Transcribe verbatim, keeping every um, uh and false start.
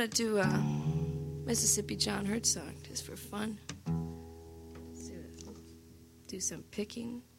want to do a Mississippi John Hurt song just for fun. Do some picking.